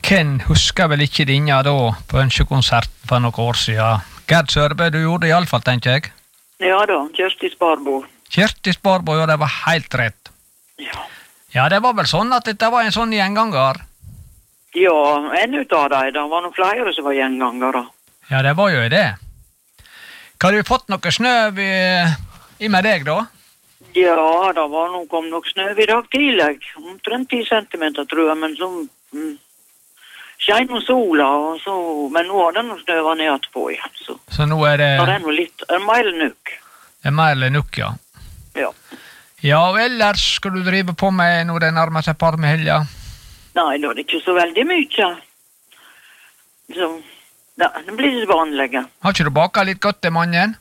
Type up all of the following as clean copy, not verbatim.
Ken husker vel ikke dine da på ønskekonserten for noen år siden? Gerd Sørbø, du gjorde det i alle fall, tenker jeg. Ja da, Kjersti Sparbo. Kjersti Sparbo, ja, det var helt rett. Ja. Ja, det var vel sånn at dette var en sånn gjenganger. Ja, en ut av dem. Det var noen flere som var gjengangere. Ja, det var jo det. Har du fått noe snø i med deg da? Ja, det var kom nok snø i dag tidlig. Omtrent 10 centimeter, tror jeg, men så skjein noe sola, og så, men nå har den noe snøva ned på igjen. Så nå er det... Da er det noe litt, mer eller nukk. Det er mer eller nukk, ja. Ja. Ja, og ellers skal du drive på med når det nærmer seg Parmehelga? Nei, da er det ikke så veldig mye. Så, ja, det blir litt vanlige. Har ikke du baket litt godt til mannen?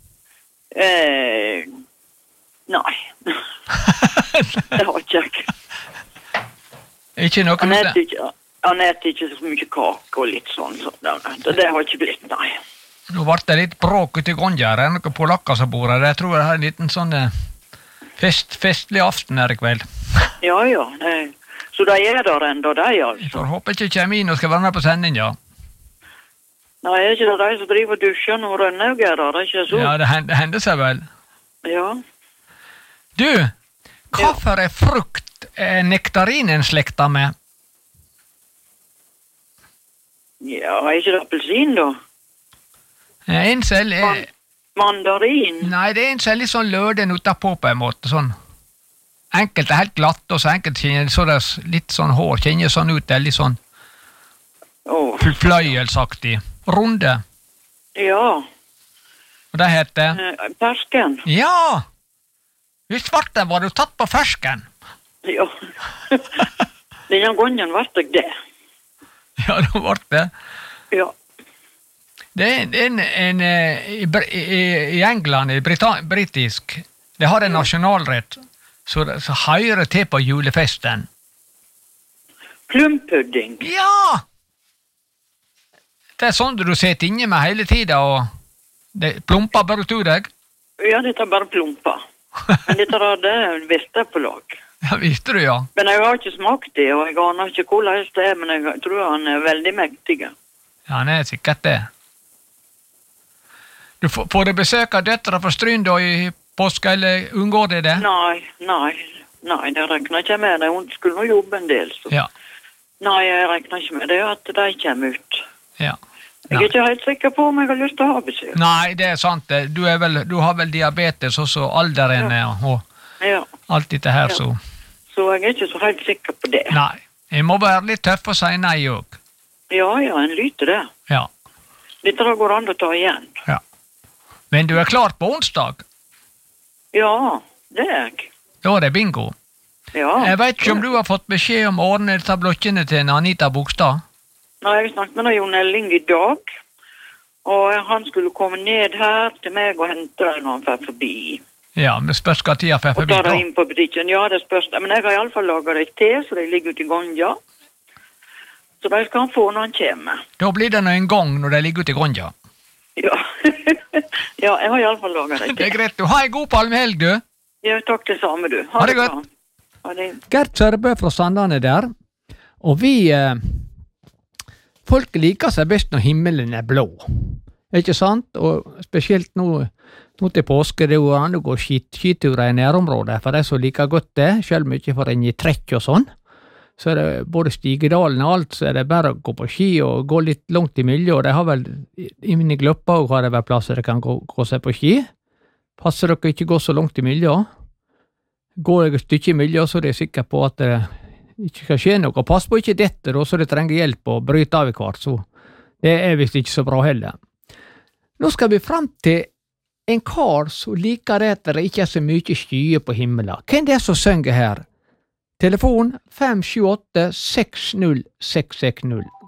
Nei. Det har ikke jeg. Ikke noe med det? Han etter ikke så mye kake og litt sånn, så det har ikke blitt, nei. Nå ble det litt bråk ute i Gonja, det er noen polakker som bor her. Jeg tror det er en liten sånn festlig aften her i kveld. Ja, så de er der enda, de, altså. Jeg får håpe ikke kommer inn og skal være med på sending, ja. Nei, er ikke det de som driver og dusjer når Rønnaug er der, det er ikke så? Ja, det hender seg vel. Ja. Du, hva for frukt nektarinen slekta med? Ja, er ikke det appelsin, da? En selv mandarin? Nei, det er en selv litt sånn løden utapå på en måte, sånn. Enkelt er helt glatt, og så enkelt kjenner så det litt sånn hår, kjenner sånn ut, det er litt sånn fløyelsaktig. Runde. Ja. Og det heter? Fersken. Ja! Hvis varten var du tatt på fersken. Ja. Denne gangen var det det. Ja, det var det. Ja. Det er i England, britisk, det har en nasjonalrett, så høyrer til på julefesten. Plumpudding? Ja! Det er sånn du sitter inne med hele tiden, og det plumper bare ut deg. Ja, dette er bare plumper. Men dette hadde visste på lag. Ja, visste du, ja. Men jeg har ikke smakt det, og jeg aner ikke hvordan det er, men jeg tror han er veldig mektig. Ja, han er sikkert det. Du får du besøk av døtre fra Stryn da i påske, eller unngår det det? Nei, det regner ikke med det. Hun skulle nå jobbe en del, så. Ja. Nei, jeg regner ikke med det, at de kommer ut. Ja. Jeg er ikke helt sikker på om jeg har lyst til å ha besøk. Nei, det er sant. Du har vel diabetes, og så alderen og alt dette her, så. Så jeg er ikke så helt sikker på det. Nei, jeg må være litt tøff og si nei også. Ja, en lyter det. Ja. Dette går an å ta igjen. Ja. Men du er klar på onsdag? Ja, det er jeg. Da er det bingo. Ja. Jeg vet ikke om du har fått beskjed om å ordne disse blokkene til Anita Bogstad? Nei, jeg snakket med Jon Elling i dag, og han skulle komme ned her til meg og hente deg når han fer forbi. Ja, men spørs hva tida fer forbi da? Og ta deg inn på butikken, ja, det spørs. Men jeg har i alle fall laget deg te, så de ligger ute i Gonja. Så de skal han få når han kommer. Da blir det en gang når de ligger ute i Gonja. Ja, ja, jeg har i alle fall laget deg te. Det er greit, du har en god palmehelg, du. Ja, takk det samme, du. Ha det godt. Ha det. Gerd Sørbø fra Sandane der, og vi... Folk liker seg best når himmelen er blå, ikke sant? Og spesielt nå til påske, det går an å gå skiturer i nærområdet, for de som liker godt det, selv om ikke får en i trekk og sånn. Så er det både Stigedalen og alt, så er det bare å gå på ski og gå litt langt i miljø, og de har vel, i mine gløpper har det vært plasser de kan gå seg på ski. Passer dere ikke gå så langt i miljø? Går jeg et stykke i miljø, så er jeg sikker på at det ikke skal skje noe. Pass på ikke dette, så det trenger hjelp og bryte av i kvart, så det er visst ikke så bra heller. Nå skal vi frem til en kar som liker det at det ikke er så mye skyer på himmelen. Hvem det er som synger her? Telefon 578 60 660.